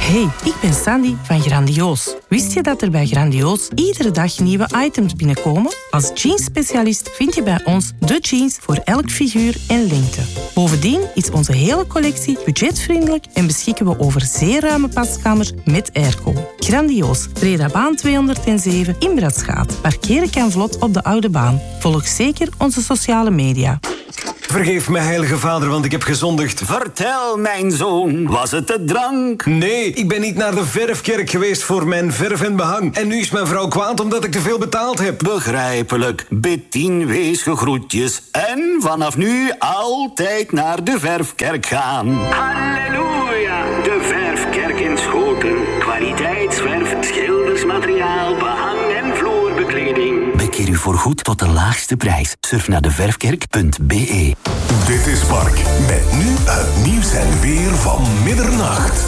Hey, ik ben Sandy van Grandioos. Wist je dat er bij Grandioos iedere dag nieuwe items binnenkomen? Als jeansspecialist vind je bij ons de jeans voor elk figuur en lengte. Bovendien is onze hele collectie budgetvriendelijk en beschikken we over zeer ruime paskamers met airco. Grandioos, Bredabaan 207 in Bradschaat. Parkeren kan vlot op de Oude Baan. Volg zeker onze sociale media. Vergeef me, heilige vader, want ik heb gezondigd. Vertel, mijn zoon, was het de drank? Nee, ik ben niet naar de verfkerk geweest voor mijn verf en behang. En nu is mijn vrouw kwaad omdat ik te veel betaald heb. Begrijpelijk. Bid 10 weesgegroetjes. En vanaf nu altijd naar de verfkerk gaan. Halleluja! De verfkerk in Schoten. Kwaliteitsverf, schildersmateriaal, behang en vloerbekleding. Bekeer u voorgoed tot de laagste prijs. Surf naar deverfkerk.be. Dit is Mark, met nu het nieuws en weer van middernacht.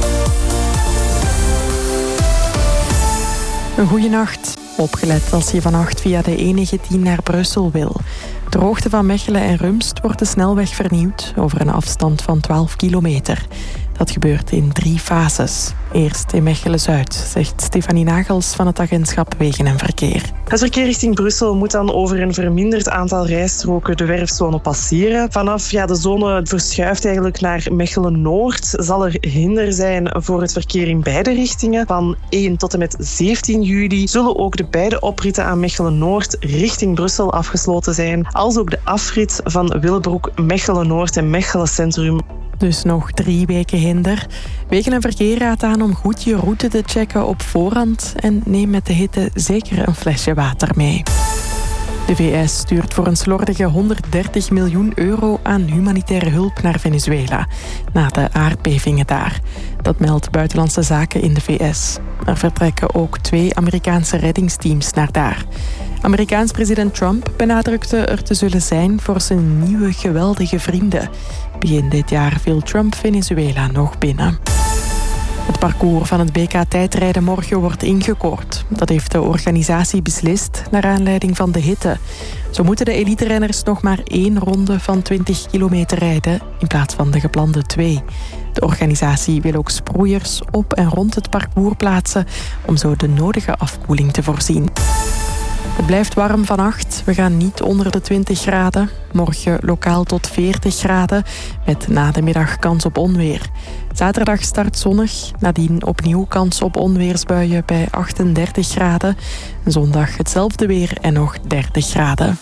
Een goeie nacht. Opgelet als je vannacht via de E19 naar Brussel wil. Ter hoogte van Mechelen en Rumst wordt de snelweg vernieuwd over een afstand van 12 kilometer. Dat gebeurt in 3 fases. Eerst in Mechelen-Zuid, zegt Stefanie Nagels van het agentschap Wegen en Verkeer. Het verkeer richting Brussel moet dan over een verminderd aantal rijstroken de werfzone passeren. Vanaf de zone verschuift eigenlijk naar Mechelen-Noord. Zal er hinder zijn voor het verkeer in beide richtingen. Van 1 tot en met 17 juli zullen ook de beide opritten aan Mechelen-Noord richting Brussel afgesloten zijn. Als ook de afrit van Willebroek, Mechelen-Noord en Mechelen Centrum. Dus nog 3 weken hinder. Wegen en Verkeer raadt aan om goed je route te checken op voorhand en neem met de hitte zeker een flesje water mee. De VS stuurt voor een slordige 130 miljoen euro aan humanitaire hulp naar Venezuela, na de aardbevingen daar. Dat meldt Buitenlandse Zaken in de VS. Er vertrekken ook 2 Amerikaanse reddingsteams naar daar. Amerikaans president Trump benadrukte er te zullen zijn voor zijn nieuwe geweldige vrienden. Begin dit jaar viel Trump Venezuela nog binnen. Het parcours van het BK tijdrijden morgen wordt ingekort. Dat heeft de organisatie beslist naar aanleiding van de hitte. Zo moeten de eliterenners nog maar 1 ronde van 20 kilometer rijden in plaats van de geplande 2. De organisatie wil ook sproeiers op en rond het parcours plaatsen om zo de nodige afkoeling te voorzien. Het blijft warm vannacht. We gaan niet onder de 20 graden. Morgen lokaal tot 40 graden, met na de middag kans op onweer. Zaterdag start zonnig, nadien opnieuw kans op onweersbuien bij 38 graden. Zondag hetzelfde weer en nog 30 graden.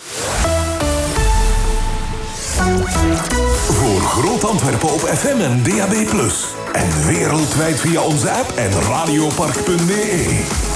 Voor Groot Antwerpen op FM en DAB+. En wereldwijd via onze app en radiopark.be.